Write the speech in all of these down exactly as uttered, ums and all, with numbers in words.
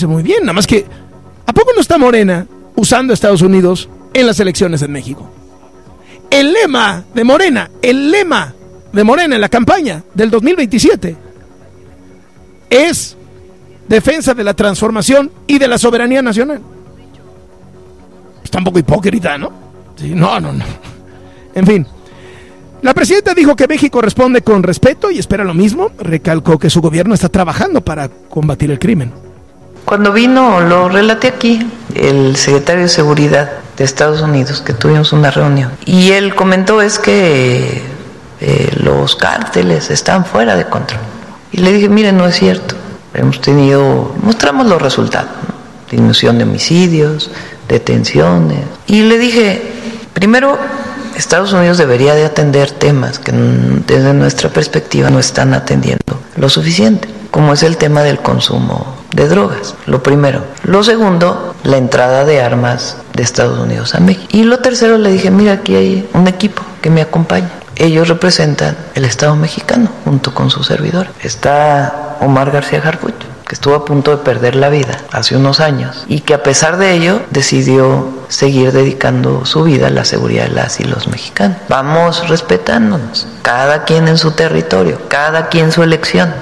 parece muy bien, nada más que ¿a poco no está Morena usando a Estados Unidos en las elecciones en México? El lema de Morena, el lema de Morena en la campaña del dos mil veintisiete es defensa de la transformación y de la soberanía nacional. Está un poco hipócrita, ¿no? Sí, no, no, no. En fin. La presidenta dijo que México responde con respeto y espera lo mismo. Recalcó que su gobierno está trabajando para combatir el crimen. Cuando vino, lo relaté aquí, el secretario de Seguridad de Estados Unidos, que tuvimos una reunión, y él comentó es que eh, los cárteles están fuera de control. Y le dije, mire, no es cierto. Hemos tenido, mostramos los resultados, ¿no? Disminución de homicidios, detenciones. Y le dije, primero, Estados Unidos debería de atender temas que desde nuestra perspectiva no están atendiendo lo suficiente, como es el tema del consumo de drogas, lo primero. Lo segundo, la entrada de armas de Estados Unidos a México. Y lo tercero, le dije, mira, aquí hay un equipo que me acompaña. Ellos representan el Estado mexicano junto con su servidor. Está Omar García Harfuch, que estuvo a punto de perder la vida hace unos años y que a pesar de ello decidió seguir dedicando su vida a la seguridad de las y los mexicanos. Vamos respetándonos, cada quien en su territorio, cada quien su elección.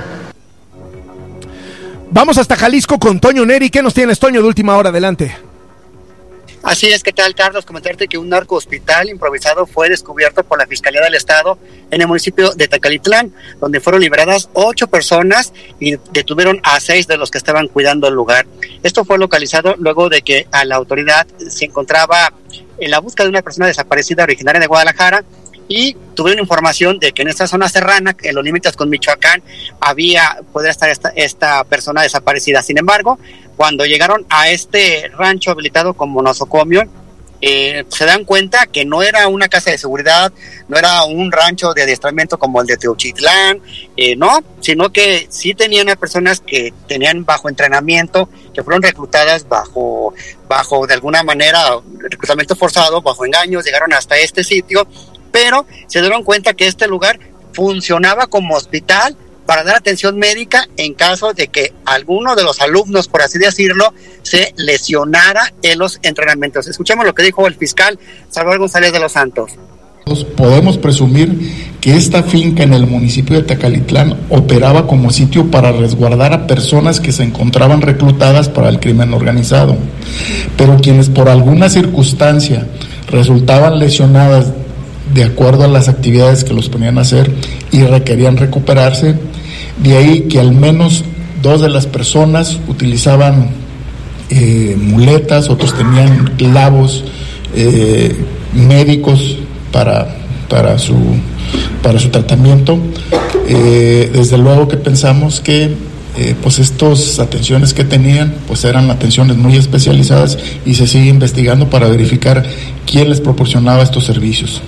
Vamos hasta Jalisco con Toño Neri. ¿Qué nos tienes, Toño, de última hora? Adelante. Así es, ¿qué tal, Carlos? Comentarte que un narco hospital improvisado fue descubierto por la Fiscalía del Estado en el municipio de Tecalitlán, donde fueron liberadas ocho personas y detuvieron a seis de los que estaban cuidando el lugar. Esto fue localizado luego de que a la autoridad se encontraba en la búsqueda de una persona desaparecida originaria de Guadalajara, y tuvieron información de que en esta zona serrana, en los límites con Michoacán, había, podría estar esta, esta persona desaparecida. Sin embargo, cuando llegaron a este rancho habilitado como nosocomio, eh, se dan cuenta que no era una casa de seguridad, no era un rancho de adiestramiento como el de Teochitlán, eh, no, sino que sí tenían a personas que tenían bajo entrenamiento, que fueron reclutadas bajo, bajo de alguna manera, reclutamiento forzado, bajo engaños, llegaron hasta este sitio, pero se dieron cuenta que este lugar funcionaba como hospital para dar atención médica en caso de que alguno de los alumnos, por así decirlo, se lesionara en los entrenamientos. Escuchemos lo que dijo el fiscal Salvador González de los Santos. Podemos presumir que esta finca en el municipio de Tecalitlán operaba como sitio para resguardar a personas que se encontraban reclutadas para el crimen organizado, pero quienes por alguna circunstancia resultaban lesionadas de acuerdo a las actividades que los ponían a hacer y requerían recuperarse, de ahí que al menos dos de las personas utilizaban eh, muletas, otros tenían clavos eh, médicos para, para, su, para su tratamiento. Eh, desde luego que pensamos que eh, pues estas atenciones que tenían pues eran atenciones muy especializadas y se sigue investigando para verificar quién les proporcionaba estos servicios.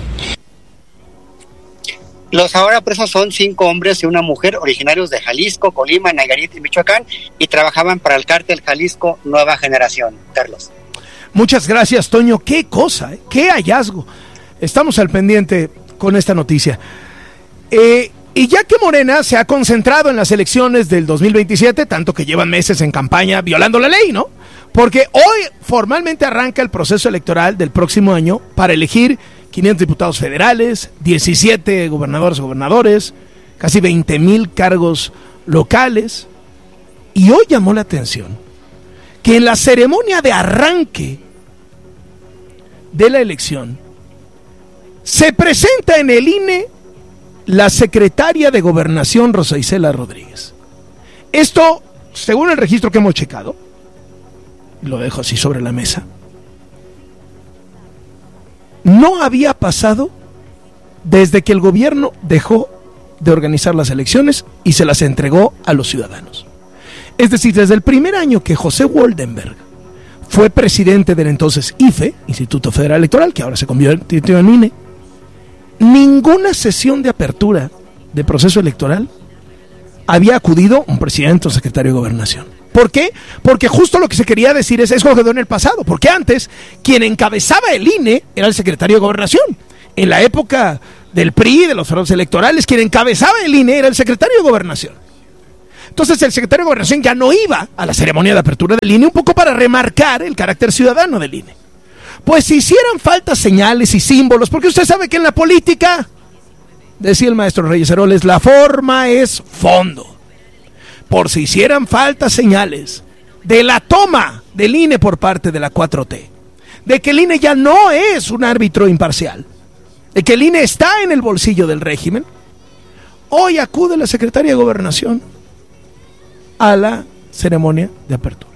Los ahora presos son cinco hombres y una mujer originarios de Jalisco, Colima, Nayarit y Michoacán, y trabajaban para el cártel Jalisco Nueva Generación. Carlos. Muchas gracias, Toño. Qué cosa, ¿eh? Qué hallazgo. Estamos al pendiente con esta noticia. Eh, y ya que Morena se ha concentrado en las elecciones del dos mil veintisiete, tanto que llevan meses en campaña violando la ley, ¿no? Porque hoy formalmente arranca el proceso electoral del próximo año para elegir quinientos diputados federales, diecisiete gobernadores y gobernadores, casi veinte mil cargos locales. Y hoy llamó la atención que en la ceremonia de arranque de la elección se presenta en el I N E la secretaria de Gobernación, Rosa Isela Rodríguez. Esto, según el registro que hemos checado, lo dejo así sobre la mesa, no había pasado desde que el gobierno dejó de organizar las elecciones y se las entregó a los ciudadanos. Es decir, desde el primer año que José Woldenberg fue presidente del entonces I F E, Instituto Federal Electoral, que ahora se convirtió en I N E, ninguna sesión de apertura de proceso electoral había acudido un presidente o secretario de Gobernación. ¿Por qué? Porque justo lo que se quería decir es, eso quedó en el pasado, porque antes quien encabezaba el I N E era el secretario de Gobernación. En la época del P R I, de los fraudes electorales, quien encabezaba el I N E era el secretario de Gobernación. Entonces el secretario de Gobernación ya no iba a la ceremonia de apertura del I N E, un poco para remarcar el carácter ciudadano del I N E. Pues si hicieran falta señales y símbolos, porque usted sabe que en la política, decía el maestro Reyes Heroles, la forma es fondo. Por si hicieran falta señales de la toma del I N E por parte de la cuatro T, de que el I N E ya no es un árbitro imparcial, de que el I N E está en el bolsillo del régimen, hoy acude la secretaria de Gobernación a la ceremonia de apertura.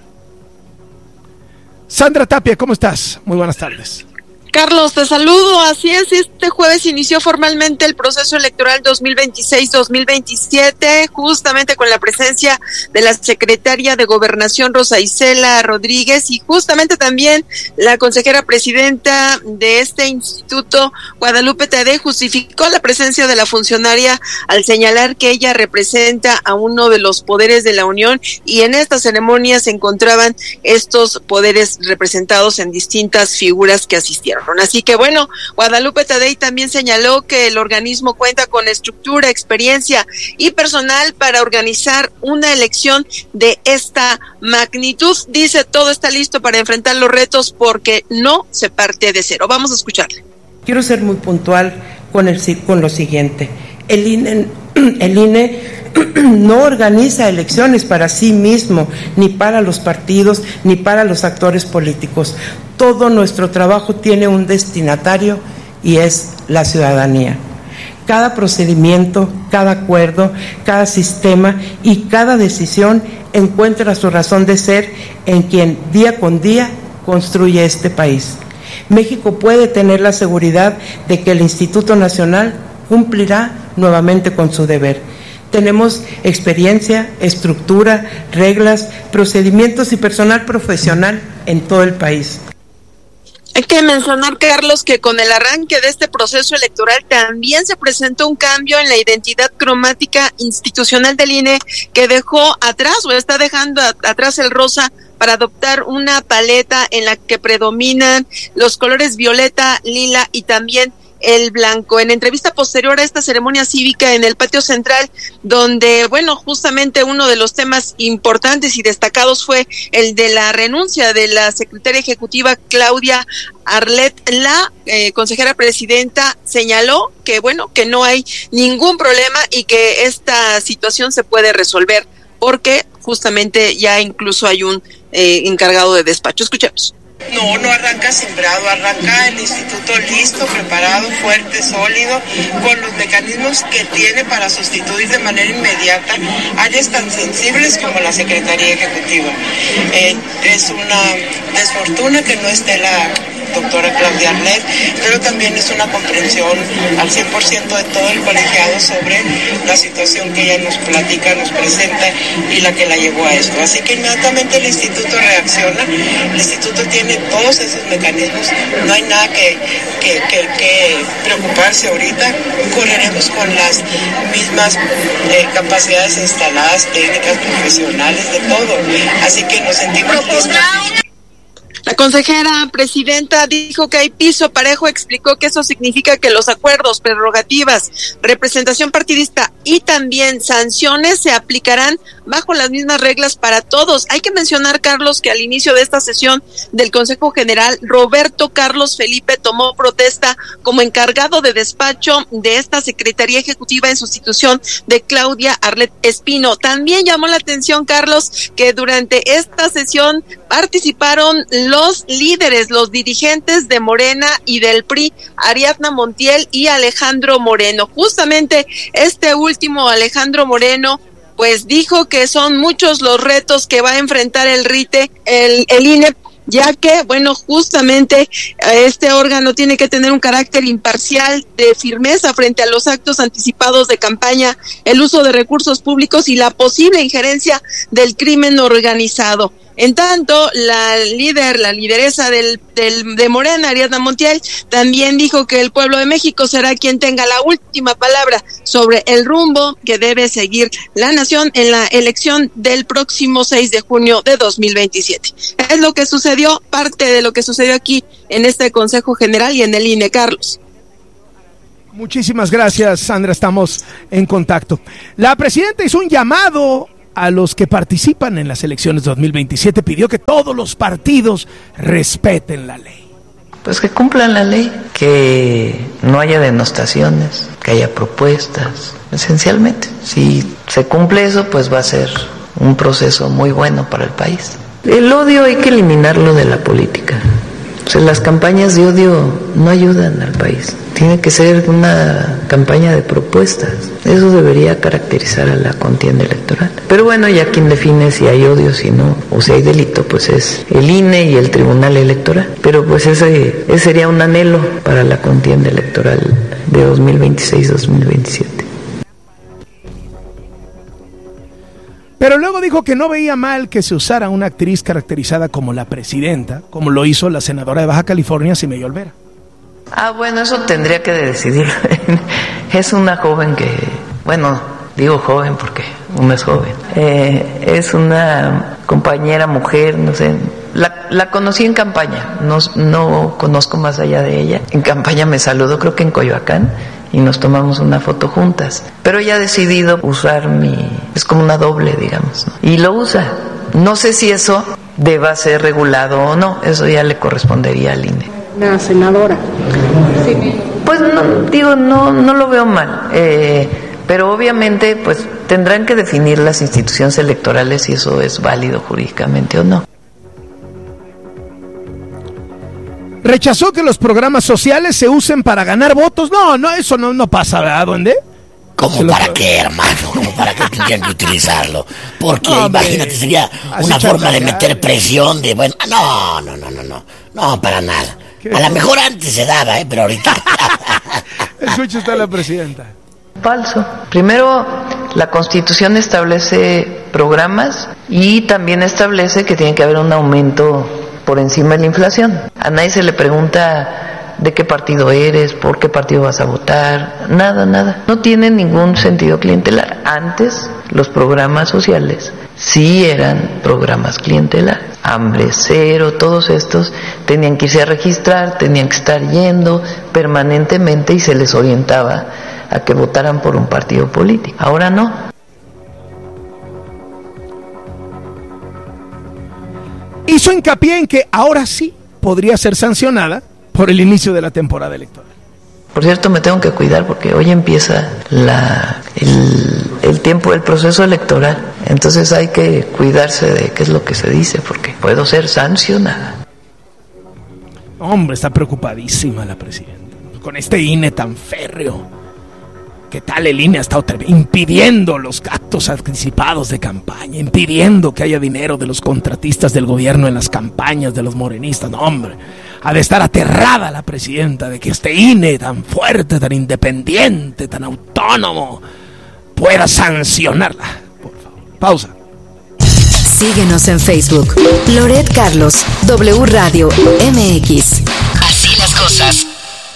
Sandra Tapia, ¿cómo estás? Muy buenas tardes. Carlos, te saludo. Así es, este jueves inició formalmente el proceso electoral dos mil veintiséis dos mil veintisiete, justamente con la presencia de la secretaria de Gobernación, Rosa Isela Rodríguez, y justamente también la consejera presidenta de este instituto, Guadalupe Tadei, justificó la presencia de la funcionaria al señalar que ella representa a uno de los poderes de la Unión, y en esta ceremonia se encontraban estos poderes representados en distintas figuras que asistieron. Así que bueno, Guadalupe Tadei también señaló que el organismo cuenta con estructura, experiencia y personal para organizar una elección de esta magnitud. Dice, todo está listo para enfrentar los retos porque no se parte de cero. Vamos a escucharle. Quiero ser muy puntual con, el, con lo siguiente. El I N E, el I N E no organiza elecciones para sí mismo, ni para los partidos, ni para los actores políticos. Todo nuestro trabajo tiene un destinatario y es la ciudadanía. Cada procedimiento, cada acuerdo, cada sistema y cada decisión encuentra su razón de ser en quien día con día construye este país. México puede tener la seguridad de que el Instituto Nacional cumplirá nuevamente con su deber. Tenemos experiencia, estructura, reglas, procedimientos y personal profesional en todo el país. Hay que mencionar, Carlos, que con el arranque de este proceso electoral también se presentó un cambio en la identidad cromática institucional del I N E, que dejó atrás o está dejando atrás el rosa para adoptar una paleta en la que predominan los colores violeta, lila y también el blanco. En entrevista posterior a esta ceremonia cívica en el patio central, donde, bueno, justamente uno de los temas importantes y destacados fue el de la renuncia de la secretaria ejecutiva Claudia Arlet, la eh, consejera presidenta señaló que, bueno, que no hay ningún problema y que esta situación se puede resolver porque justamente ya incluso hay un eh, encargado de despacho. Escuchemos. No, no arranca sembrado, arranca el instituto listo, preparado, fuerte, sólido, con los mecanismos que tiene para sustituir de manera inmediata áreas tan sensibles como la Secretaría Ejecutiva. Eh, es una desfortuna que no esté la doctora Claudia Arlet, pero también es una comprensión al cien por ciento de todo el colegiado sobre la situación que ella nos platica, nos presenta y la que la llevó a esto. Así que inmediatamente el instituto reacciona, el instituto tiene todos esos mecanismos, no hay nada que, que, que, que preocuparse ahorita, correremos con las mismas eh, capacidades instaladas, técnicas, profesionales, de todo, así que nos sentimos listos. La consejera presidenta dijo que hay piso parejo, explicó que eso significa que los acuerdos, prerrogativas, representación partidista y también sanciones se aplicarán bajo las mismas reglas para todos. Hay que mencionar, Carlos, que al inicio de esta sesión del Consejo General, Roberto Carlos Felipe tomó protesta como encargado de despacho de esta Secretaría Ejecutiva en sustitución de Claudia Arlet Espino. También llamó la atención, Carlos, que durante esta sesión participaron los líderes, los dirigentes de Morena y del P R I, Ariadna Montiel y Alejandro Moreno. Justamente este último, Alejandro Moreno, pues dijo que son muchos los retos que va a enfrentar el RITE, el, el I N E, ya que, bueno, justamente este órgano tiene que tener un carácter imparcial, de firmeza frente a los actos anticipados de campaña, el uso de recursos públicos y la posible injerencia del crimen organizado. En tanto, la líder, la lideresa del, del de Morena, Ariadna Montiel, también dijo que el pueblo de México será quien tenga la última palabra sobre el rumbo que debe seguir la nación en la elección del próximo seis de junio de dos mil veintisiete. Es lo que sucedió, parte de lo que sucedió aquí en este Consejo General y en el I N E, Carlos. Muchísimas gracias, Sandra, estamos en contacto. La presidenta hizo un llamado a los que participan en las elecciones dos mil veintisiete, pidió que todos los partidos respeten la ley. Pues que cumplan la ley, que no haya denostaciones, que haya propuestas, esencialmente. Si se cumple eso, pues va a ser un proceso muy bueno para el país. El odio hay que eliminarlo de la política. O sea, las campañas de odio no ayudan al país. Tiene que ser una campaña de propuestas. Eso debería caracterizar a la contienda electoral. Pero bueno, ya quien define si hay odio, si no, o si hay delito, pues es el I N E y el Tribunal Electoral. Pero pues ese, ese sería un anhelo para la contienda electoral de dos mil veintiséis a dos mil veintisiete. Pero luego dijo que no veía mal que se usara una actriz caracterizada como la presidenta, como lo hizo la senadora de Baja California, Simey Olvera. Ah, bueno, eso tendría que decidirlo. Es una joven que, bueno, digo joven porque uno es joven. Eh, es una compañera mujer, no sé. La, la conocí en campaña, no, no conozco más allá de ella. En campaña me saludó, creo que en Coyoacán, y nos tomamos una foto juntas. Pero ella ha decidido usar mi... es como una doble, digamos, ¿no? Y lo usa. No sé si eso deba ser regulado o no, eso ya le correspondería al I N E. La senadora. Pues no, digo, no, no lo veo mal, eh, pero obviamente pues tendrán que definir las instituciones electorales si eso es válido jurídicamente o no. Rechazó que los programas sociales se usen para ganar votos. No, no, eso no, no pasa, ¿verdad, duende? ¿Cómo para qué, hermano? ¿Cómo para qué tendrían que utilizarlo? Porque no, imagínate, sería una forma de meter presión de, bueno, no, no, no, no, no, no, para nada. A lo mejor antes se daba, ¿eh? Pero ahorita... Escucha usted a la presidenta. Falso. Primero, la Constitución establece programas y también establece que tiene que haber un aumento por encima de la inflación. A nadie se le pregunta de qué partido eres, por qué partido vas a votar, nada, nada. No tiene ningún sentido clientelar. Antes, los programas sociales sí eran programas clientelares. Hambre Cero, todos estos tenían que irse a registrar, tenían que estar yendo permanentemente y se les orientaba a que votaran por un partido político. Ahora no. Hizo hincapié en que ahora sí podría ser sancionada por el inicio de la temporada electoral. Por cierto, me tengo que cuidar porque hoy empieza la, el, el tiempo del proceso electoral. Entonces hay que cuidarse de qué es lo que se dice porque puedo ser sancionada. Hombre, está preocupadísima la presidenta con este I N E tan férreo. ¿Qué tal el I N E ha estado impidiendo los actos anticipados de campaña, impidiendo que haya dinero de los contratistas del gobierno en las campañas de los morenistas? No, hombre, ha de estar aterrada la presidenta de que este I N E tan fuerte, tan independiente, tan autónomo pueda sancionarla. Por favor, pausa. Síguenos en Facebook, Loret Carlos, W Radio M X. Así las cosas.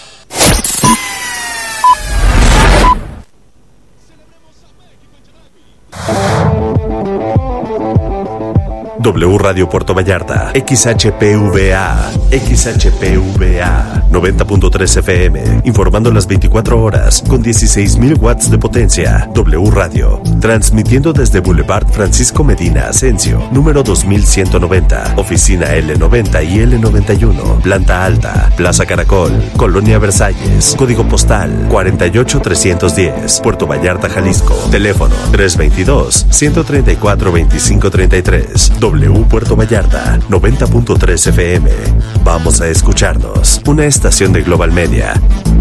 W Radio Puerto Vallarta, X H P V A, X H P V A, noventa punto tres F M, informando las veinticuatro horas, con dieciséis mil watts de potencia. W Radio, transmitiendo desde Boulevard Francisco Medina Asensio, número dos mil ciento noventa, oficina L noventa y L noventa y uno, planta alta, Plaza Caracol, Colonia Versalles, código postal cuarenta y ocho trescientos diez, Puerto Vallarta, Jalisco, teléfono tres veintidós, ciento treinta y cuatro, veinticinco treinta y tres. W Puerto Vallarta, noventa punto tres F M. Vamos a escucharnos. Una estación de Global Media.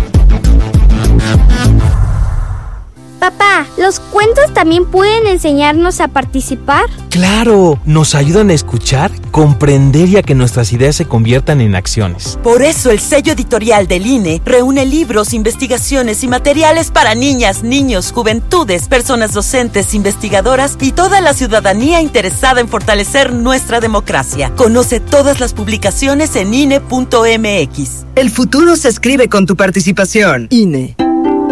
Papá, ¿los cuentos también pueden enseñarnos a participar? ¡Claro! Nos ayudan a escuchar, comprender y a que nuestras ideas se conviertan en acciones. Por eso el sello editorial del I N E reúne libros, investigaciones y materiales para niñas, niños, juventudes, personas docentes, investigadoras y toda la ciudadanía interesada en fortalecer nuestra democracia. Conoce todas las publicaciones en I N E punto M X. El futuro se escribe con tu participación. I N E.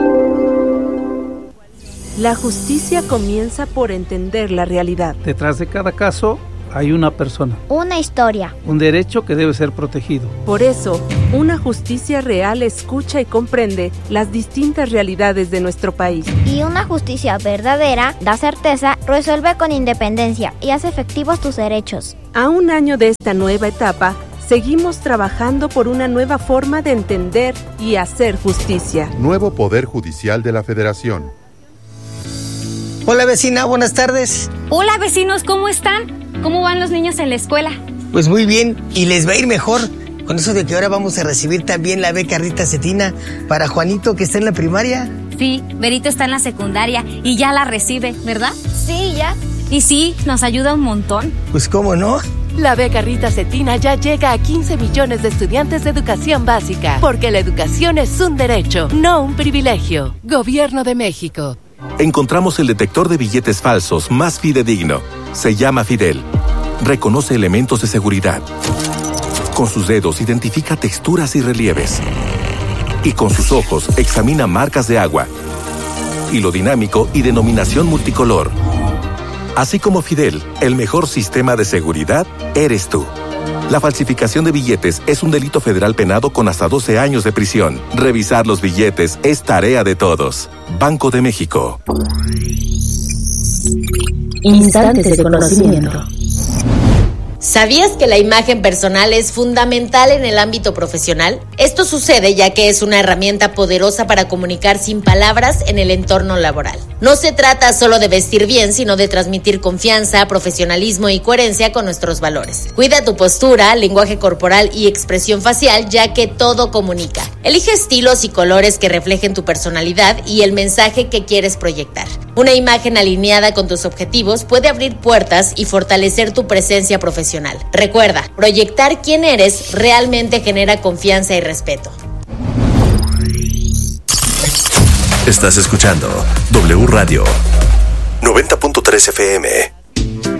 La justicia comienza por entender la realidad. Detrás de cada caso hay una persona. Una historia. Un derecho que debe ser protegido. Por eso, Una justicia real escucha y comprende las distintas realidades de nuestro país. Y una justicia verdadera da certeza, resuelve con independencia y hace efectivos tus derechos. A un año de esta nueva etapa, seguimos trabajando por una nueva forma de entender y hacer justicia. Nuevo Poder Judicial de la Federación. Hola vecina, buenas tardes. Hola vecinos, ¿cómo están? ¿Cómo van los niños en la escuela? Pues muy bien, y les va a ir mejor. Con eso de que ahora vamos a recibir también la beca Rita Cetina para Juanito, que está en la primaria. Sí, Berito está en la secundaria y ya la recibe, ¿verdad? Sí, ya. Y sí, nos ayuda un montón. Pues cómo no. La beca Rita Cetina ya llega a quince millones de estudiantes de educación básica, porque la educación es un derecho, no un privilegio. Gobierno de México. Encontramos el detector de billetes falsos más fidedigno. Se llama Fidel. Reconoce elementos de seguridad. Con sus dedos identifica texturas y relieves. Y con sus ojos examina marcas de agua. Hilo dinámico y denominación multicolor. Así como Fidel, el mejor sistema de seguridad eres tú. La falsificación de billetes es un delito federal penado con hasta doce años de prisión. Revisar los billetes es tarea de todos. Banco de México. Instantes de conocimiento. ¿Sabías que la imagen personal es fundamental en el ámbito profesional? Esto sucede ya que es una herramienta poderosa para comunicar sin palabras en el entorno laboral. No se trata solo de vestir bien, sino de transmitir confianza, profesionalismo y coherencia con nuestros valores. Cuida tu postura, lenguaje corporal y expresión facial, ya que todo comunica. Elige estilos y colores que reflejen tu personalidad y el mensaje que quieres proyectar. Una imagen alineada con tus objetivos puede abrir puertas y fortalecer tu presencia profesional. Recuerda, proyectar quién eres realmente genera confianza y respeto. Estás escuchando W Radio noventa punto tres F M.